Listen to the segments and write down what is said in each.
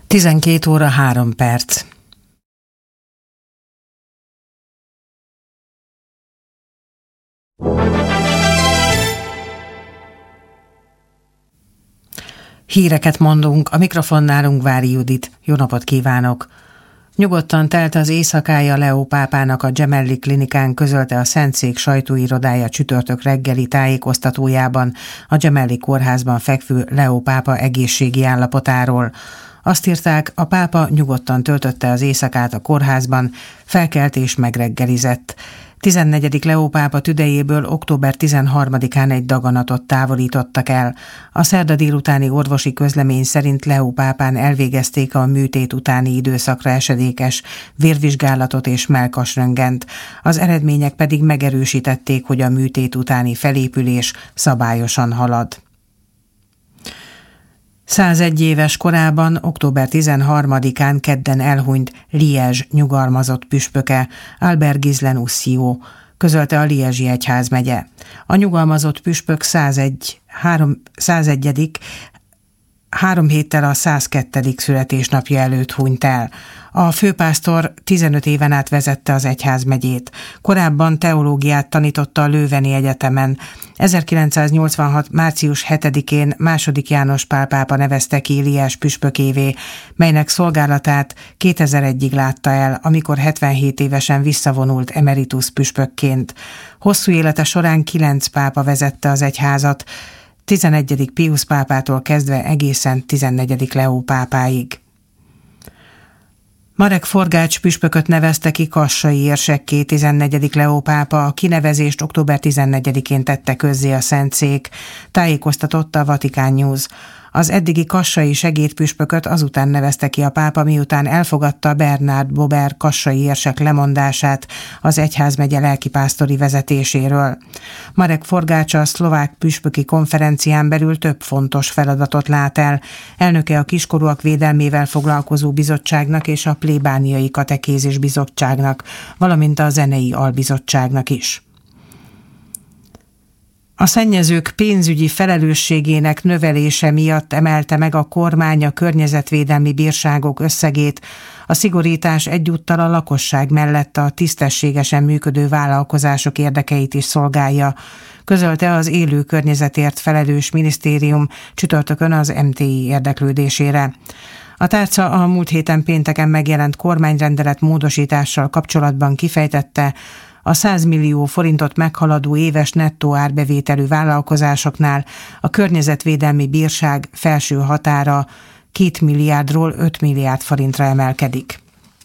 12 óra 3 perc. Híreket mondunk, a mikrofonnál Ungvári Judit. Jó napot kívánok! Nyugodtan telt az éjszakája Leó pápának, a Gemelli klinikán, közölte a Szentszék sajtóirodája csütörtök reggeli tájékoztatójában a Gemelli kórházban fekvő Leó pápa egészségi állapotáról. Azt írták, a pápa nyugodtan töltötte az éjszakát a kórházban, felkelt és megreggelizett. 14. Leó pápa tüdejéből október 13-án egy daganatot távolítottak el. A szerda délutáni orvosi közlemény szerint Leó pápán elvégezték a műtét utáni időszakra esedékes vérvizsgálatot és mellkasröntgent. Az eredmények pedig megerősítették, hogy a műtét utáni felépülés szabályosan halad. 101 éves korában, október 13-án kedden elhunyt Liège nyugalmazott püspöke, Albert Ghislain-Ussio, közölte a Liège-i egyházmegye. A nyugalmazott püspök 3 héttel a 102. születésnapja előtt hunyt el. A főpásztor 15 éven át vezette az egyházmegyét. Korábban teológiát tanította a Lőveni Egyetemen. 1986. március 7-én II. János Pál pápa nevezte ki Liège püspökévé, melynek szolgálatát 2001-ig látta el, amikor 77 évesen visszavonult emeritus püspökként. Hosszú élete során 9 pápa vezette az egyházat, 11. Piusz pápától kezdve egészen 14. Leó pápáig. Marek Forgács püspököt nevezte ki kassai érsekké 14. Leó pápa, a kinevezést október 14-én tette közzé a Szentszék, tájékoztatott a Vatican News. Az eddigi kassai segédpüspököt azután nevezte ki a pápa, miután elfogadta Bernard Bober kassai érsek lemondását az egyházmegye lelkipásztori vezetéséről. Marek Forgács a szlovák püspöki konferencián belül több fontos feladatot lát el. Elnöke a kiskorúak védelmével foglalkozó bizottságnak és a plébániai katekézis bizottságnak, valamint a zenei albizottságnak is. A szennyezők pénzügyi felelősségének növelése miatt emelte meg a kormány a környezetvédelmi bírságok összegét. A szigorítás egyúttal a lakosság mellett a tisztességesen működő vállalkozások érdekeit is szolgálja, közölte az élő környezetért felelős minisztérium csütörtökön az MTI érdeklődésére. A tárca a múlt héten pénteken megjelent kormányrendelet módosítással kapcsolatban kifejtette, a 100 millió forintot meghaladó éves nettó árbevételű vállalkozásoknál a környezetvédelmi bírság felső határa 2 milliárdról 5 milliárd forintra emelkedik.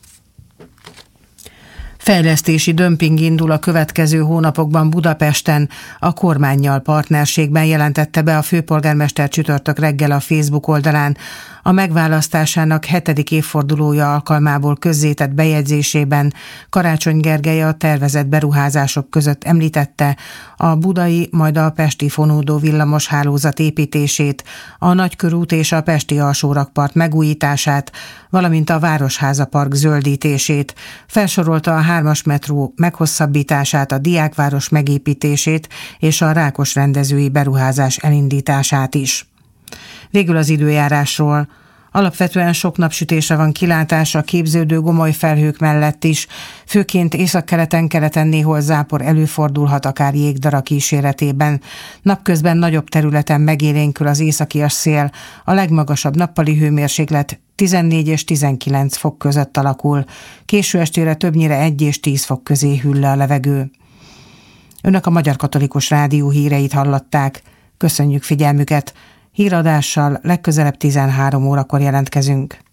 Fejlesztési dömping indul a következő hónapokban Budapesten, a kormánnyal partnerségben, jelentette be a főpolgármester csütörtök reggel a Facebook oldalán. A megválasztásának 7. évfordulója alkalmából közzétett bejegyzésében Karácsony Gergely a tervezett beruházások között említette a budai, majd a pesti fonódó villamos hálózat építését, a Nagykörút és a pesti alsórakpart megújítását, valamint a Városháza Park zöldítését. Felsorolta a 3-as metró meghosszabbítását, a Diákváros megépítését és a Rákos rendezői beruházás elindítását is. Végül az időjárásról. Alapvetően sok napsütésre van kilátás a képződő gomoly felhők mellett is, főként északkeleten néhol zápor előfordulhat, akár jégdara kíséretében. Napközben nagyobb területen megélénkül az északias szél, a legmagasabb nappali hőmérséklet 14 és 19 fok között alakul, késő estére többnyire 1 és 10 fok közé hűl le a levegő. Önök a Magyar Katolikus Rádió híreit hallották. Köszönjük figyelmüket! Híradással legközelebb 13 órakor jelentkezünk.